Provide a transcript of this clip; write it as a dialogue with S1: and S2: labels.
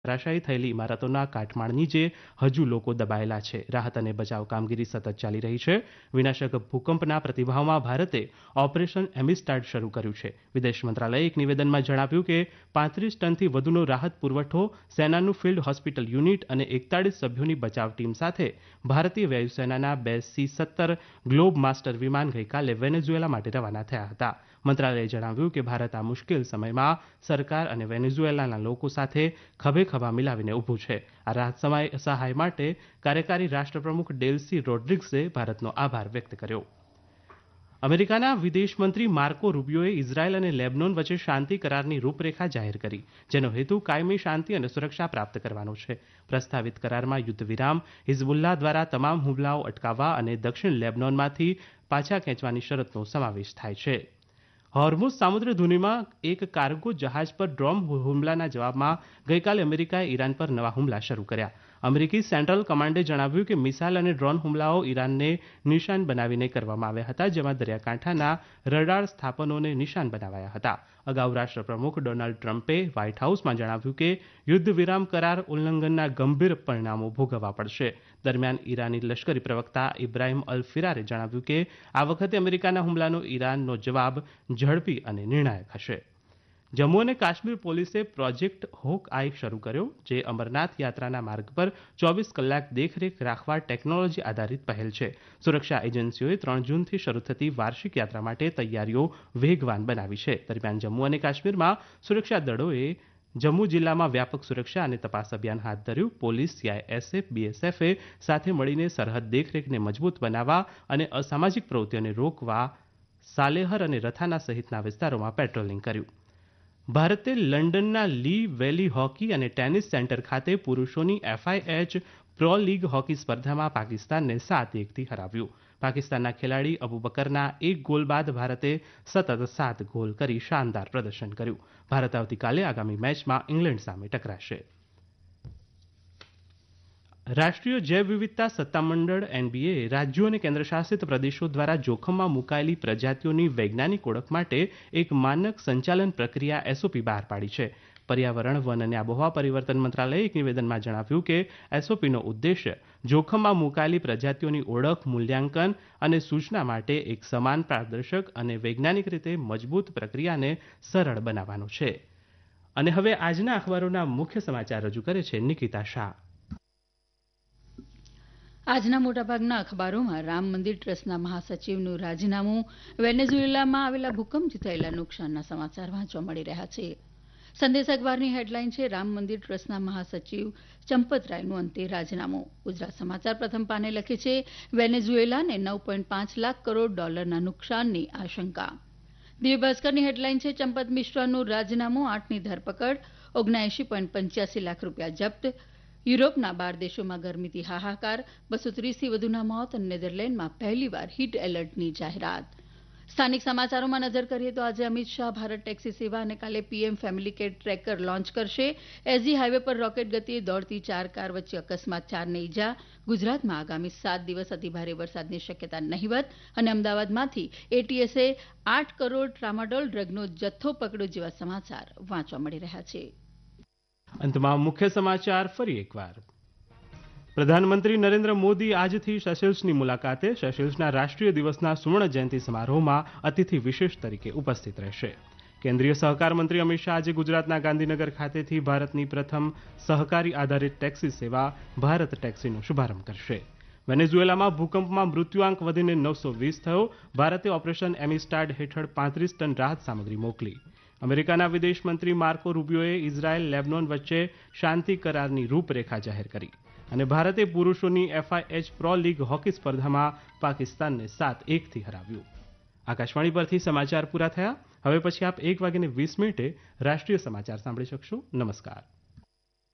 S1: ધરાશાયી થયેલી ઇમારતોના કાટમાળ નીચે હજુ લોકો દબાયેલા છે. રાહત અને બચાવ કામગીરી સતત ચાલી રહી છે. વિનાશક ભૂકંપના પ્રતિભાવમાં ભારતે ઓપરેશન એમિસ્ટાડ શરૂ કર્યું છે. વિદેશ મંત્રાલયે એક નિવેદનમાં જણાવ્યું કે 35 ટનથી વધુનો રાહત પુરવઠો, સેનાનું ફિલ્ડ હોસ્પિટલ યુનિટ અને 41 સભ્યોની બચાવ ટીમ સાથે ભારતીય વાયુસેનાના 2 C-17 ગ્લોબ માસ્ટર વિમાન ગઈકાલે વેનેઝુએલા માટે રવાના થયા હતા. મંત્રાલયે જણાવ્યું કે ભારત આ મુશ્કેલ સમયમાં સરકાર અને વેનેઝુએલાના લોકો સાથે ખભે ખભા મિલાવીને ઊભું છે. આ રાહત સહાય માટે કાર્યકારી રાષ્ટ્રપ્રમુખ ડેલ્સી રોડ્રિગ્સે ભારતનો આભાર વ્યક્ત કર્યો. અમેરિકાના વિદેશમંત્રી માર્કો રૂબિયોએ ઇઝરાયલ અને લેબનોન વચ્ચે શાંતિ કરારની રૂપરેખા જાહેર કરી, જેનો હેતુ કાયમી શાંતિ અને સુરક્ષા પ્રાપ્ત કરવાનો છે. પ્રસ્તાવિત કરારમાં યુદ્ધ વિરામ, હિઝબુલ્લાહ દ્વારા તમામ હુમલાઓ અટકાવવા અને દક્ષિણ લેબનોનમાંથી પાછા ખેંચવાની શરતનો સમાવેશ થાય છે. હોર્મુઝ સામુદ્ર ધુનીમાં એક કાર્ગો જહાજ પર ડ્રોન હુમલાના જવાબમાં ગઈકાલે અમેરિકાએ ઈરાન પર નવા હુમલા શરૂ કર્યા. અમેરિકી સેન્ટ્રલ કમાન્ડે જણાવ્યું કે મિસાઇલ અને ડ્રોન હુમલાઓ ઈરાનને નિશાન બનાવીને કરવામાં આવ્યા હતા, જેમાં દરિયાકાંઠાના રડાર સ્થાપનોને નિશાન બનાવાયા હતા. અગાઉ રાષ્ટ્રપ્રમુખ ડોનાલ્ડ ટ્રમ્પે વ્હાઇટ હાઉસમાં જણાવ્યું કે યુદ્ધ વિરામ કરાર ઉલ્લંઘનના ગંભીર પરિણામો ભોગવવા પડશે. દરમિયાન ઈરાની લશ્કરી પ્રવક્તા ઇબ્રાહિમ અલ ફિરારે જણાવ્યું કે આ વખતે અમેરિકાના હુમલાનો ઈરાનનો જવાબ ઝડપી અને નિર્ણાયક હશે. જમ્મુ અને કાશ્મીર પોલીસે પ્રોજેક્ટ હોક આઈ શરૂ કર્યો, જે અમરનાથ યાત્રાના માર્ગ પર 24 કલાક દેખરેખ રાખવા ટેકનોલોજી આધારિત પહેલ છે. સુરક્ષા એજન્સીઓએ 3 જૂનથી શરૂ થતી વાર્ષિક યાત્રા માટે તૈયારીઓ વેગવાન બનાવી છે. દરમિયાન જમ્મુ અને કાશ્મીરમાં સુરક્ષા દળોએ જમ્મુ જિલ્લામાં વ્યાપક સુરક્ષા અને તપાસ અભિયાન હાથ ધર્યું. પોલીસ, CISF, BSFએ સાથે મળીને સરહદ દેખરેખને મજબૂત બનાવવા અને અસામાજિક પ્રવૃત્તિઓને રોકવા સાલેહર અને રથાના સહિતના વિસ્તારોમાં પેટ્રોલિંગ કર્યું. ભારતે લંડનના લી વેલી હોકી અને ટેનિસ સેન્ટર ખાતે પુરુષોની FIH પ્રો લીગ હોકી સ્પર્ધામાં પાકિસ્તાનને 7-1થી હરાવ્યું. પાકિસ્તાનના ખેલાડી અબુબકરના એક ગોલ બાદ ભારતે સતત 7 ગોલ કરી શાનદાર પ્રદર્શન કર્યું. ભારત આવતીકાલે આગામી મેચમાં ઇંગ્લેન્ડ સામે ટકરાશે. રાષ્ટ્રીય જૈવ વિવિધતા સત્તામંડળ NBA રાજ્યો અને કેન્દ્રશાસિત પ્રદેશો દ્વારા જોખમમાં મુકાયેલી પ્રજાતિઓની વૈજ્ઞાનિક ઓળખ માટે એક માનક સંચાલન પ્રક્રિયા SOP બહાર પાડી છે. પર્યાવરણ, વન અને આબોહવા પરિવર્તન મંત્રાલયે એક નિવેદનમાં જણાવ્યું કે SOPનો ઉદ્દેશ્ય જોખમમાં મુકાયેલી પ્રજાતિઓની ઓળખ, મૂલ્યાંકન અને સૂચના માટે એક સમાન, પારદર્શક અને વૈજ્ઞાનિક રીતે મજબૂત પ્રક્રિયાને સરળ બનાવવાનો છે. અને હવે આજના અખબારોના મુખ્ય સમાચાર રજૂ કરે છે નિકિતા શાહ.
S2: આજના મોટાભાગના અખબારોમાં રામ મંદિર ટ્રસ્ટના મહાસચિવનું રાજીનામું, વેનેઝુએલામાં આવેલા ભૂકંપથી થયેલા નુકસાનના સમાચાર વાંચવા મળી રહ્યા છે. સંદેશ અખબારની હેડલાઇન છે રામ મંદિર ટ્રસ્ટના મહાસચિવ ચંપતરાયનું અંતે રાજીનામું. ગુજરાત સમાચાર પ્રથમ પાને લખે છે વેનેઝુએલાને $9.5 લાખ નુકસાનની આશંકા. દિવ્ય ભાસ્કરની હેડલાઇન છે ચંપત મિશ્રાનું રાજીનામું, 8ની ધરપકડ, $79.85 લાખ જપ્ત. યુરોપના 12 દેશોમાં ગરમીથી હાહાકાર, 230થી વધુના મોત અને નેધરલેન્ડમાં પહેલીવાર હીટ એલર્ટની જાહેરાત. સ્થાનિક સમાચારોમાં નજર કરીએ તો આજે અમિત શાહ ભારત ટેક્સી સેવા અને કાલે PM family care tracker launch કરશે. SG હાઈવે પર રોકેટ ગતિએ દોડતી 4 કાર વચ્ચે અકસ્માત, 4ને ઈજા. ગુજરાતમાં આગામી 7 દિવસ અતિભારે વરસાદની શક્યતા નહિવત અને અમદાવાદમાંથી ATSએ 8 કરોડ ટ્રામાડોલ ડ્રગનો જથ્થો પકડ્યો જેવા સમાચાર વાંચવા મળી રહ્યા છે.
S1: અંતમાં મુખ્ય સમાચાર ફરી એકવાર. પ્રધાનમંત્રી નરેન્દ્ર મોદી આજથી સેશેલ્સની મુલાકાતે. સેશેલ્સના રાષ્ટ્રીય દિવસના સુવર્ણ જયંતિ સમારોહમાં અતિથિ વિશેષ તરીકે ઉપસ્થિત રહેશે. કેન્દ્રીય સહકાર મંત્રી અમિત શાહ આજે ગુજરાતના ગાંધીનગર ખાતેથી ભારતની પ્રથમ સહકારી આધારિત ટેક્સી સેવા ભારત ટેક્સીનો શુભારંભ કરશે. વેનેઝુએલામાં ભૂકંપમાં મૃત્યુઆંક વધીને 920 થયો. ભારતે ઓપરેશન એમિસ્ટાડ હેઠળ 35 ટન રાહત સામગ્રી મોકલી. અમેરિકાના વિદેશમંત્રી માર્કો રૂબિયોએ ઇઝરાયલ, લેબનોન વચ્ચે શાંતિ કરારની રૂપરેખા જાહેર કરી. અને ભારતે પુરુષોની FIH પ્રો લીગ હોકી સ્પર્ધામાં પાકિસ્તાનને 7-1થી હરાવ્યું. આકાશવાણી પરથી સમાચાર પૂરા થયા. હવે પછી આપ 1:20 રાષ્ટ્રીય સમાચાર સાંભળી શકશો. નમસ્કાર.